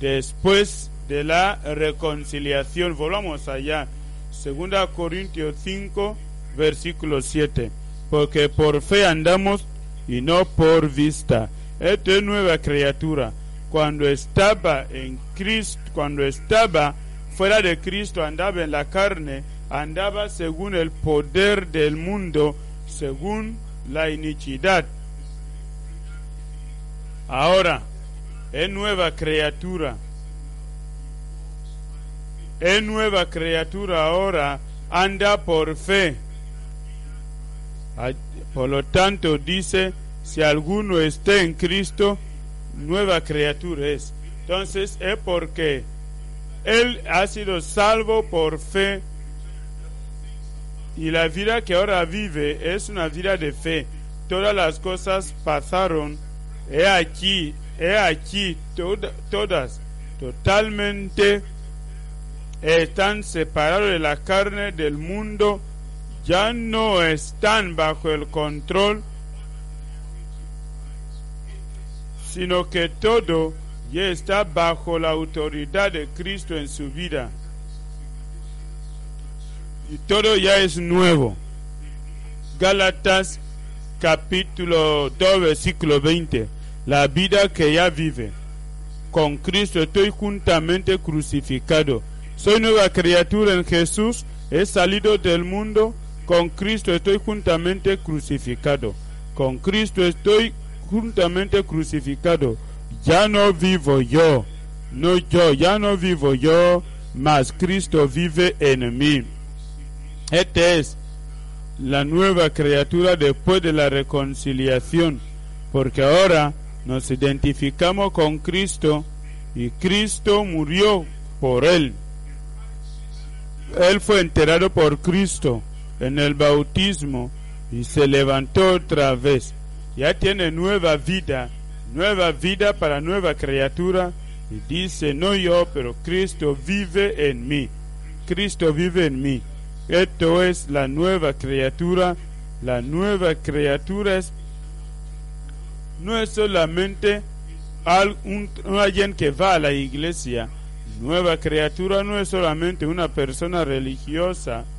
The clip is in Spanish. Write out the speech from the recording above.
después de la reconciliación. Volvamos allá. 2 Corintios 5, versículo 7. Porque por fe andamos y no por vista. Esta es nueva criatura. Cuando estaba en Cristo, cuando estaba fuera de Cristo, andaba en la carne, andaba según el poder del mundo, según la iniquidad. Ahora es nueva criatura. Es nueva criatura ahora, anda por fe. Por lo tanto dice, si alguno está en Cristo, nueva criatura es. Entonces es porque él ha sido salvo por fe, y la vida que ahora vive es una vida de fe. Todas las cosas pasaron, he aquí, todas totalmente están separados de la carne del mundo, ya no están bajo el control, sino que todo ya está bajo la autoridad de Cristo en su vida. Y todo ya es nuevo. Gálatas capítulo 2 versículo 20. La vida que ya vive con Cristo, estoy juntamente crucificado. Soy nueva criatura en Jesús, he salido del mundo, con Cristo estoy juntamente crucificado. Con Cristo estoy juntamente crucificado. Ya no vivo yo, ya no vivo yo, mas Cristo vive en mí. Esta es la nueva criatura después de la reconciliación, porque ahora nos identificamos con Cristo y Cristo murió por él. Él fue enterrado por Cristo en el bautismo y se levantó otra vez. Ya tiene nueva vida para nueva criatura, y dice, no yo, pero Cristo vive en mí. Cristo vive en mí. Esto es la nueva criatura. La nueva criatura no es solamente alguien que va a la iglesia. Nueva criatura no es solamente una persona religiosa